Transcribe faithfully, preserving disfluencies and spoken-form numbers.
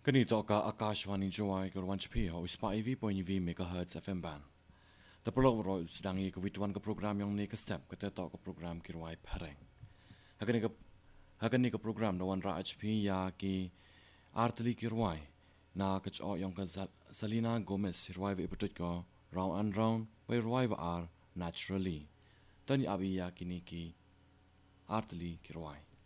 Ganito ka Akashvani Joy Gurwan Chapi ho ispa I V point V megahertz F M band. The prologue sedang i kewituan ke program yang ni ke step kita tak ke program kirwai pareng. Hagan ke hagan ni ke program dawan ra H P ya ki artli kirwai na ke cho yang ke Selena Gomez kirwai ve betul ko round and round by kirwai are naturally. Dan abi ya kini ki artli kirwai.